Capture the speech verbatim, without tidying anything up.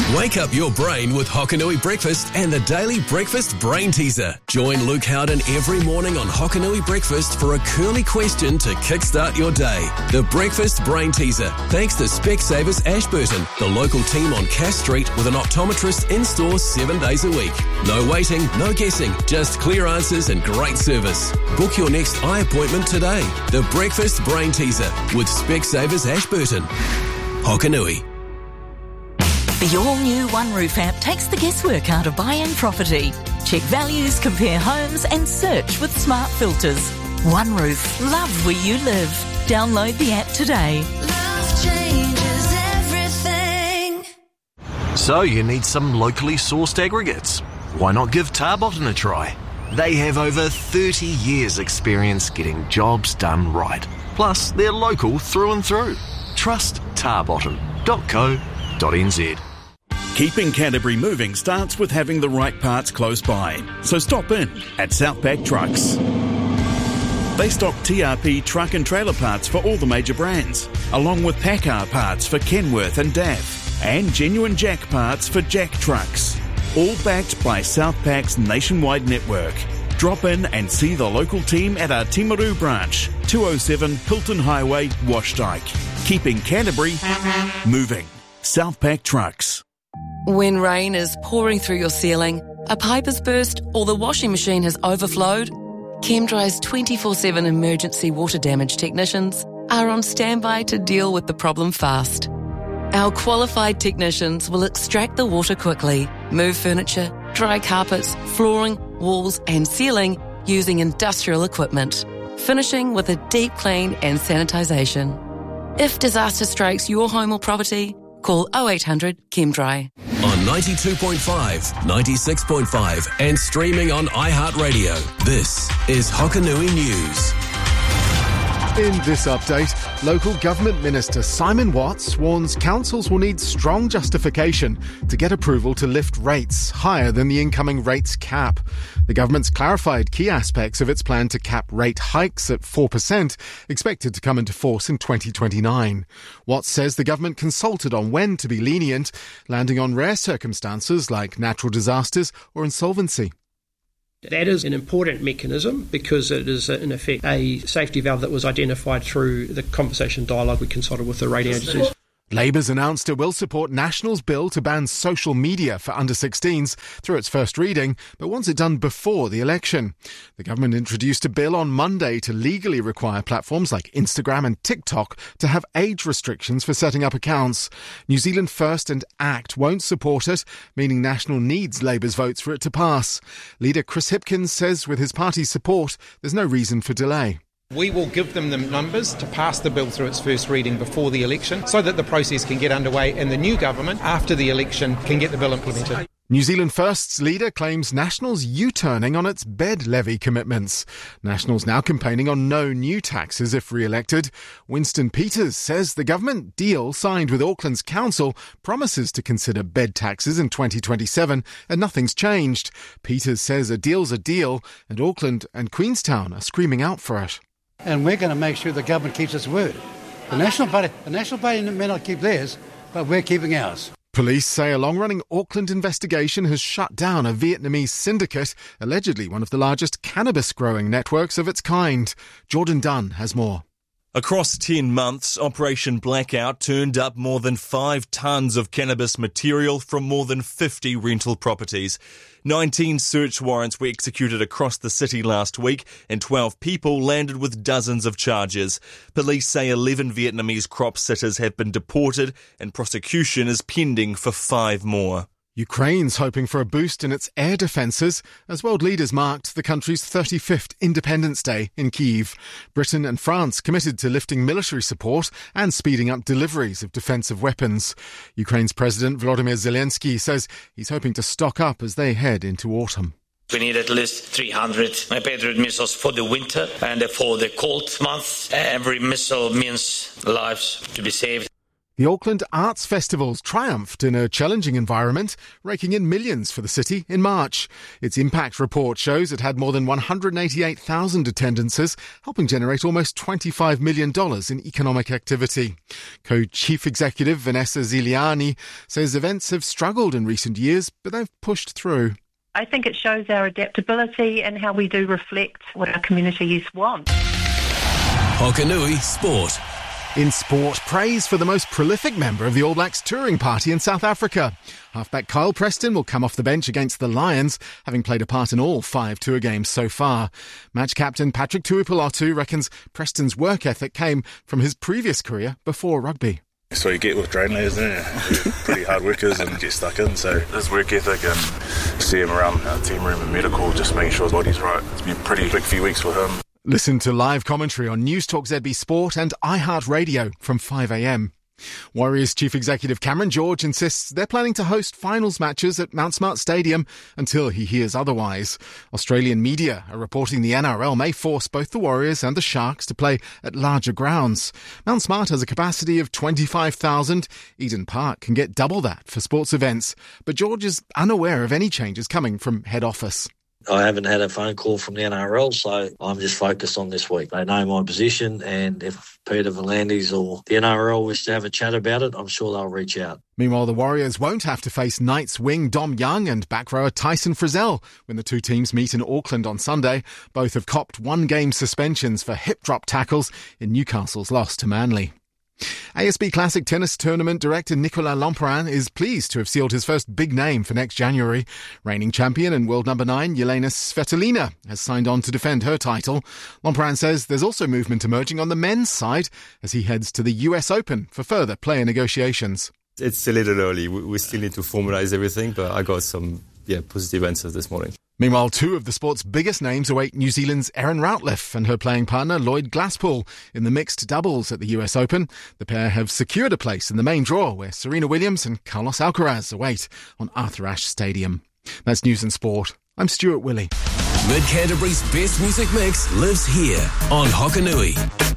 Wake up your brain with Hokanui Breakfast and the Daily Breakfast Brain Teaser. Join Luke Howden every morning on Hokanui Breakfast for a curly question to kickstart your day. The Breakfast Brain Teaser, thanks to Specsavers Ashburton, the local team on Cass Street with an optometrist in-store seven days a week. No waiting, no guessing, just clear answers and great service. Book your next eye appointment today. The Breakfast Brain Teaser with Specsavers Ashburton. Hokanui. The all-new One Roof app takes the guesswork out of buying property. Check values, compare homes and search with smart filters. One Roof. Love where you live. Download the app today. Love changes everything. So you need some locally sourced aggregates. Why not give Tarbotton a try? They have over thirty years experience getting jobs done right. Plus, they're local through and through. Trust tarbotton dot co dot n z. Keeping Canterbury moving starts with having the right parts close by. So stop in at Southpack Trucks. They stock T R P truck and trailer parts for all the major brands, along with Packard parts for Kenworth and D A F, and genuine Jack parts for Jack trucks. All backed by Southpack's nationwide network. Drop in and see the local team at our Timaru branch, two oh seven Hilton Highway, Washdyke. Keeping Canterbury moving. Southpack Trucks. When rain is pouring through your ceiling, a pipe has burst or the washing machine has overflowed, ChemDry's twenty-four seven emergency water damage technicians are on standby to deal with the problem fast. Our qualified technicians will extract the water quickly, move furniture, dry carpets, flooring, walls and ceiling using industrial equipment, finishing with a deep clean and sanitisation. If disaster strikes your home or property, call oh eight hundred ChemDry. On ninety-two point five, ninety-six point five and streaming on iHeartRadio. This is Hokanui News. In this update, local government minister Simon Watts warns councils will need strong justification to get approval to lift rates higher than the incoming rates cap. The government's clarified key aspects of its plan to cap rate hikes at four percent, expected to come into force in twenty twenty-nine. Watts says the government consulted on when to be lenient, landing on rare circumstances like natural disasters or insolvency. That is an important mechanism because it is, in effect, a safety valve that was identified through the conversation dialogue we consulted with the rating agencies. Labour's announced it will support National's bill to ban social media for under sixteens through its first reading, but wants it done before the election. The government introduced a bill on Monday to legally require platforms like Instagram and TikTok to have age restrictions for setting up accounts. New Zealand First and ACT won't support it, meaning National needs Labour's votes for it to pass. Leader Chris Hipkins says with his party's support, there's no reason for delay. We will give them the numbers to pass the bill through its first reading before the election so that the process can get underway and the new government, after the election, can get the bill implemented. New Zealand First's leader claims National's U-turning on its bed levy commitments. National's now campaigning on no new taxes if re-elected. Winston Peters says the government deal signed with Auckland's council promises to consider bed taxes in twenty twenty-seven and nothing's changed. Peters says a deal's a deal and Auckland and Queenstown are screaming out for it. And we're going to make sure the government keeps its word. The National Party, the National Party may not keep theirs, but we're keeping ours. Police say a long-running Auckland investigation has shut down a Vietnamese syndicate, allegedly one of the largest cannabis-growing networks of its kind. Jordan Dunn has more. Across ten months, Operation Blackout turned up more than five tonnes of cannabis material from more than fifty rental properties. nineteen search warrants were executed across the city last week and twelve people landed with dozens of charges. Police say eleven Vietnamese crop sitters have been deported and prosecution is pending for five more. Ukraine's hoping for a boost in its air defences as world leaders marked the country's thirty-fifth Independence Day in Kyiv. Britain and France committed to lifting military support and speeding up deliveries of defensive weapons. Ukraine's President Volodymyr Zelensky says he's hoping to stock up as they head into autumn. We need at least three hundred Patriot missiles for the winter and for the cold months. Every missile means lives to be saved. The Auckland Arts Festivals triumphed in a challenging environment, raking in millions for the city in March. Its impact report shows it had more than one hundred eighty-eight thousand attendances, helping generate almost twenty-five million dollars in economic activity. Co-Chief Executive Vanessa Ziliani says events have struggled in recent years, but they've pushed through. I think it shows our adaptability and how we do reflect what our communities want. Hokanui Sport. In sport, praise for the most prolific member of the All Blacks touring party in South Africa. Halfback Kyle Preston will come off the bench against the Lions, having played a part in all five tour games so far. Match captain Patrick Tuipulotu reckons Preston's work ethic came from his previous career before rugby. That's what you get with drone layers, isn't it? We're pretty hard workers and get stuck in. So his work ethic and see him around our team room and medical, just making sure his body's right. It's been a pretty big few weeks for him. Listen to live commentary on News Talk Z B Sport and iHeartRadio from five a.m. Warriors Chief Executive Cameron George insists they're planning to host finals matches at Mount Smart Stadium until he hears otherwise. Australian media are reporting the N R L may force both the Warriors and the Sharks to play at larger grounds. Mount Smart has a capacity of twenty-five thousand. Eden Park can get double that for sports events. But George is unaware of any changes coming from head office. I haven't had a phone call from the N R L, so I'm just focused on this week. They know my position, and if Peter V'landys or the N R L wish to have a chat about it, I'm sure they'll reach out. Meanwhile, the Warriors won't have to face Knights wing Dom Young and back rower Tyson Frizzell when the two teams meet in Auckland on Sunday. Both have copped one-game suspensions for hip-drop tackles in Newcastle's loss to Manly. A S B Classic Tennis Tournament director Nicolas Lemperin is pleased to have sealed his first big name for next January. Reigning champion and world number nine Jelena Svitolina has signed on to defend her title. Lemperin says there's also movement emerging on the men's side as he heads to the U S Open for further player negotiations. It's a little early. We still need to formalise everything, but I got some yeah positive answers this morning. Meanwhile, two of the sport's biggest names await New Zealand's Erin Routliffe and her playing partner Lloyd Glasspool in the mixed doubles at the U S Open. The pair have secured a place in the main draw where Serena Williams and Carlos Alcaraz await on Arthur Ashe Stadium. That's News and Sport. I'm Stuart Willey. Mid Canterbury's best music mix lives here on Hokanui.